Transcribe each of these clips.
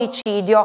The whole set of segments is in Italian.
omicidio,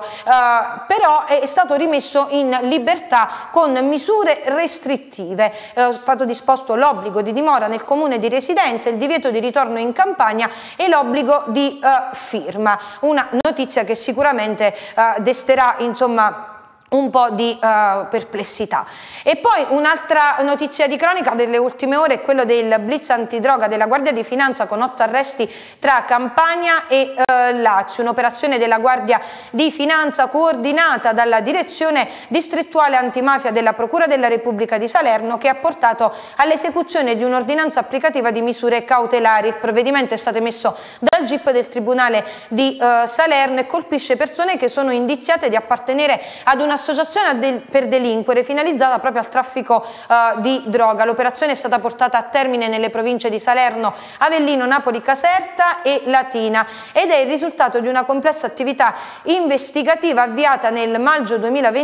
però è stato rimesso in libertà con misure restrittive. È stato disposto l'obbligo di dimora nel comune di residenza, il divieto di ritorno in campagna e l'obbligo di firma. Una notizia che sicuramente desterà, insomma, un po' di perplessità. E poi un'altra notizia di cronaca delle ultime ore è quello del blitz antidroga della Guardia di Finanza con 8 arresti tra Campania e Lazio, un'operazione della Guardia di Finanza coordinata dalla Direzione Distrettuale Antimafia della Procura della Repubblica di Salerno, che ha portato all'esecuzione di un'ordinanza applicativa di misure cautelari. Il provvedimento è stato emesso dal GIP del Tribunale di Salerno e colpisce persone che sono indiziate di appartenere ad una associazione per delinquere finalizzata proprio al traffico di droga. L'operazione è stata portata a termine nelle province di Salerno, Avellino, Napoli, Caserta e Latina ed è il risultato di una complessa attività investigativa avviata nel maggio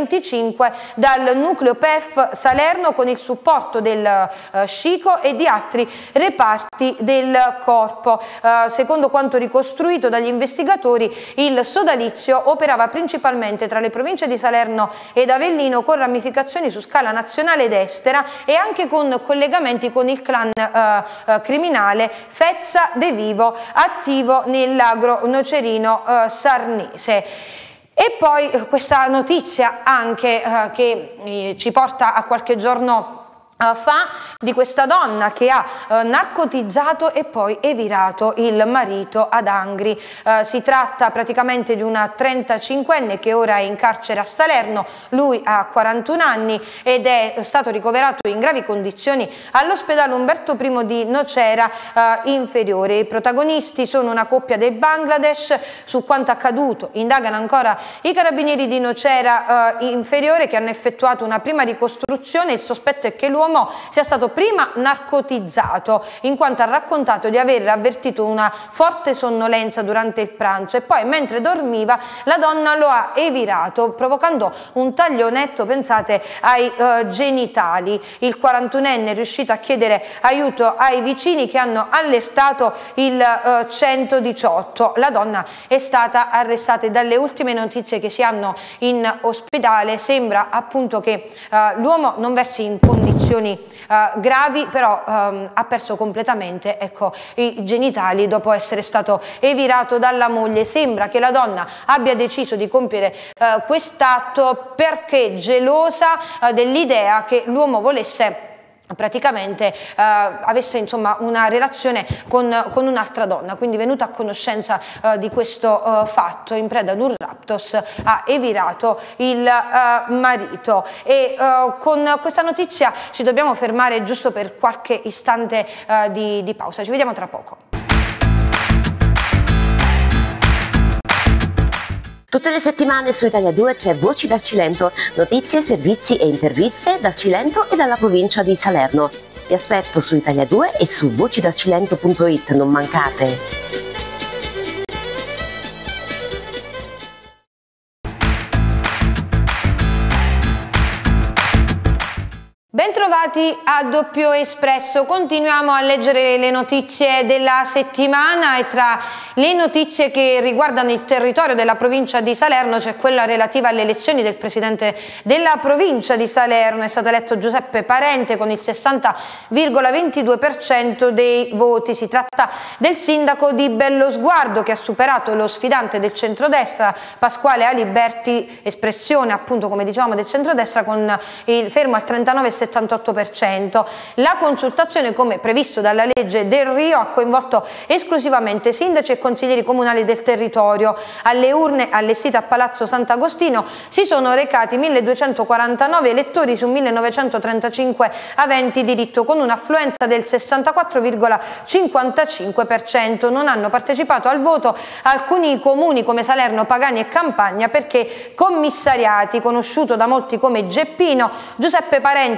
2025 dal nucleo PEF Salerno con il supporto del SCICO e di altri reparti del corpo. Secondo quanto ricostruito dagli investigatori, il sodalizio operava principalmente tra le province di Salerno ed Avellino, con ramificazioni su scala nazionale ed estera e anche con collegamenti con il clan criminale Fezza De Vivo, attivo nell'agro nocerino sarnese. E poi questa notizia anche che ci porta a qualche giorno fa, di questa donna che ha narcotizzato e poi evirato il marito ad Angri. Si tratta praticamente di una 35enne che ora è in carcere a Salerno. Lui ha 41 anni ed è stato ricoverato in gravi condizioni all'ospedale Umberto I di Nocera Inferiore. I protagonisti sono una coppia del Bangladesh. Su quanto accaduto indagano ancora i carabinieri di Nocera Inferiore, che hanno effettuato una prima ricostruzione. Il sospetto è che l'uomo sia stato prima narcotizzato, in quanto ha raccontato di aver avvertito una forte sonnolenza durante il pranzo e poi, mentre dormiva, la donna lo ha evirato provocando un taglio netto, pensate, ai genitali. Il 41enne è riuscito a chiedere aiuto ai vicini, che hanno allertato il 118. La donna è stata arrestata e dalle ultime notizie che si hanno in ospedale sembra appunto che l'uomo non versi in condizioni gravi, però ha perso completamente, ecco, i genitali dopo essere stato evirato dalla moglie. Sembra che la donna abbia deciso di compiere quest'atto perché gelosa dell'idea che l'uomo volesse praticamente avesse, insomma, una relazione con un'altra donna, quindi venuta a conoscenza di questo fatto, in preda ad un raptus ha evirato il marito. E con questa notizia ci dobbiamo fermare giusto per qualche istante di pausa. Ci vediamo tra poco. Tutte le settimane su Italia 2 c'è Voci dal Cilento, notizie, servizi e interviste dal Cilento e dalla provincia di Salerno. Vi aspetto su Italia 2 e su vocidalcilento.it, non mancate! Bentrovati a Doppio Espresso, continuiamo a leggere le notizie della settimana e tra le notizie che riguardano il territorio della provincia di Salerno c'è quella relativa alle elezioni del presidente della provincia di Salerno. È stato eletto Giuseppe Parente con il 60,22% dei voti. Si tratta del sindaco di Bellosguardo, che ha superato lo sfidante del centrodestra Pasquale Aliberti, espressione appunto, come dicevamo, del centrodestra, con il fermo al 39,78%. La consultazione, come previsto dalla legge Del Rio, ha coinvolto esclusivamente sindaci e consiglieri comunali del territorio. Alle urne allestite a Palazzo Sant'Agostino si sono recati 1249 elettori su 1935 aventi diritto, con un'affluenza del 64,55%. Non hanno partecipato al voto alcuni comuni come Salerno, Pagani e Campagna perché commissariati. Conosciuto da molti come Geppino, Giuseppe Parente succede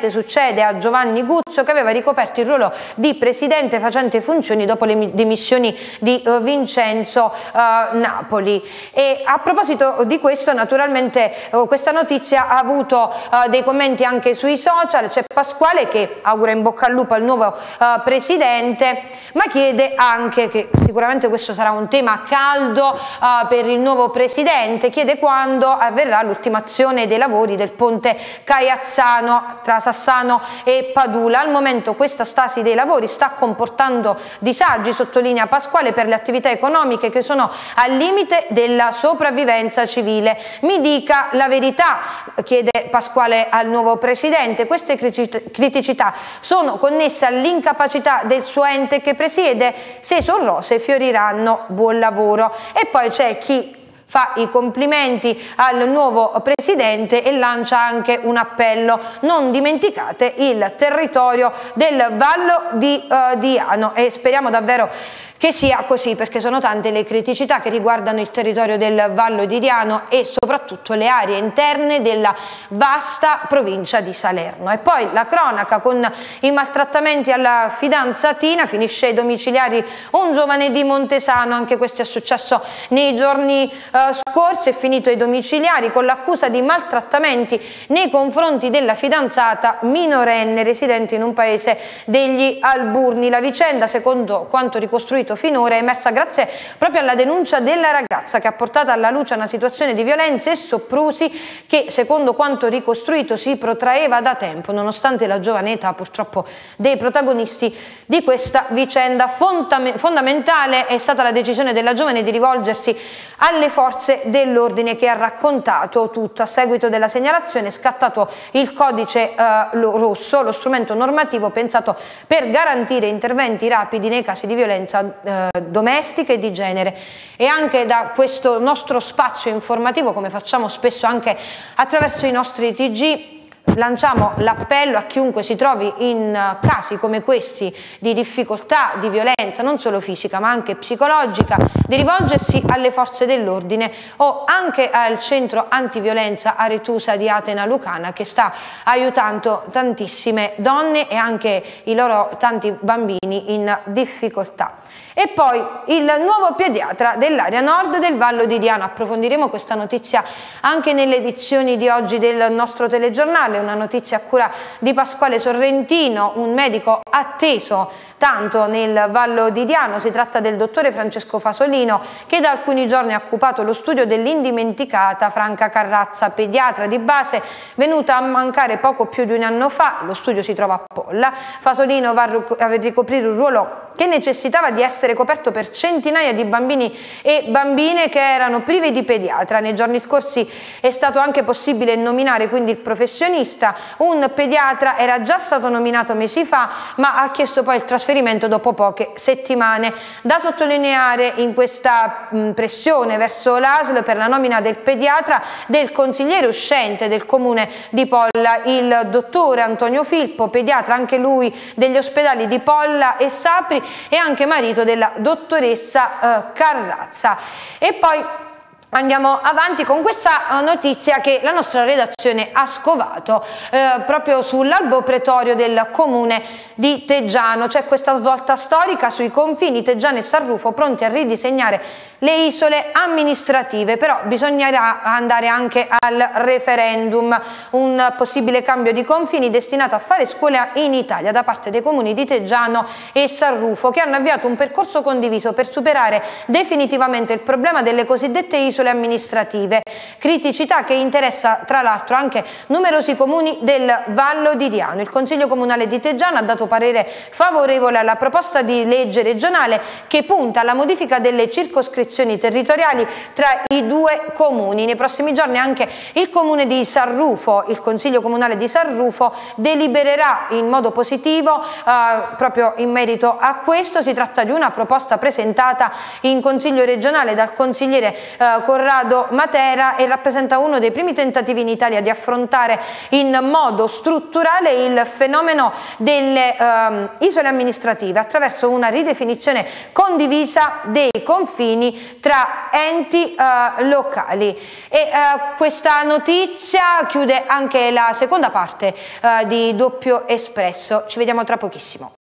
succede a Giovanni Guzzo, che aveva ricoperto il ruolo di presidente facente funzioni dopo le dimissioni di Vincenzo Napoli. E a proposito di questo, naturalmente questa notizia ha avuto dei commenti anche sui social. C'è Pasquale che augura in bocca al lupo al nuovo presidente, ma chiede anche, che sicuramente questo sarà un tema caldo per il nuovo presidente, chiede quando avverrà l'ultimazione dei lavori del ponte Caiazzano tra Sassano e Padula. Al momento questa stasi dei lavori sta comportando disagi, sottolinea Pasquale, per le attività economiche che sono al limite della sopravvivenza civile. Mi dica la verità, chiede Pasquale al nuovo presidente. Queste criticità sono connesse all'incapacità del suo ente che presiede? Se sono rose fioriranno, buon lavoro. E poi c'è chi fa i complimenti al nuovo presidente e lancia anche un appello: non dimenticate il territorio del Vallo di Diano. E speriamo davvero che sia così, perché sono tante le criticità che riguardano il territorio del Vallo di Diano e soprattutto le aree interne della vasta provincia di Salerno. E poi la cronaca con i maltrattamenti alla fidanzatina, finisce ai domiciliari un giovane di Montesano, anche questo è successo nei giorni scorsi, è finito ai domiciliari con l'accusa di maltrattamenti nei confronti della fidanzata minorenne residente in un paese degli Alburni. La vicenda, secondo quanto ricostruito finora, è emersa grazie proprio alla denuncia della ragazza, che ha portato alla luce una situazione di violenze e soprusi che, secondo quanto ricostruito, si protraeva da tempo, nonostante la giovane età purtroppo dei protagonisti di questa vicenda. Fondamentale è stata la decisione della giovane di rivolgersi alle forze dell'ordine, che ha raccontato tutto. A seguito della segnalazione è scattato il codice rosso, lo strumento normativo pensato per garantire interventi rapidi nei casi di violenza domestica e di genere. E anche da questo nostro spazio informativo, come facciamo spesso anche attraverso i nostri TG, lanciamo l'appello a chiunque si trovi in casi come questi di difficoltà, di violenza non solo fisica ma anche psicologica, di rivolgersi alle forze dell'ordine o anche al centro antiviolenza Aretusa di Atena Lucana, che sta aiutando tantissime donne e anche i loro tanti bambini in difficoltà. E poi il nuovo pediatra dell'area nord del Vallo di Diano. Approfondiremo questa notizia anche nelle edizioni di oggi del nostro telegiornale, una notizia a cura di Pasquale Sorrentino, un medico atteso tanto nel Vallo di Diano. Si tratta del dottore Francesco Fasolino, che da alcuni giorni ha occupato lo studio dell'indimenticata Franca Carrazza, pediatra di base venuta a mancare poco più di un anno fa. Lo studio si trova a Polla. Fasolino va a ricoprire un ruolo che necessitava di essere coperto per centinaia di bambini e bambine che erano privi di pediatra. Nei giorni scorsi è stato anche possibile nominare quindi il professionista. Un pediatra era già stato nominato mesi fa, ma ha chiesto poi il trasferimento dopo poche settimane. Da sottolineare in questa pressione verso l'ASL per la nomina del pediatra del consigliere uscente del comune di Polla, il dottore Antonio Filippo, pediatra anche lui degli ospedali di Polla e Sapri e anche marito della dottoressa Carrazza. E poi andiamo avanti con questa notizia che la nostra redazione ha scovato proprio sull'albo pretorio del comune di Teggiano. C'è questa svolta storica sui confini Teggiano e Sarrufo, pronti a ridisegnare le isole amministrative, però bisognerà andare anche al referendum. Un possibile cambio di confini destinato a fare scuola in Italia da parte dei comuni di Teggiano e Sarrufo, che hanno avviato un percorso condiviso per superare definitivamente il problema delle cosiddette isole amministrative, criticità che interessa tra l'altro anche numerosi comuni del Vallo di Diano. Il Consiglio Comunale di Teggiano ha dato parere favorevole alla proposta di legge regionale che punta alla modifica delle circoscrizioni territoriali tra i due comuni. Nei prossimi giorni anche il comune di Sarrufo, il Consiglio Comunale di Sarrufo, delibererà in modo positivo proprio in merito a questo. Si tratta di una proposta presentata in Consiglio regionale dal consigliere Corrado Matera e rappresenta uno dei primi tentativi in Italia di affrontare in modo strutturale il fenomeno delle isole amministrative attraverso una ridefinizione condivisa dei confini tra enti locali. E questa notizia chiude anche la seconda parte di Doppio Espresso. Ci vediamo tra pochissimo.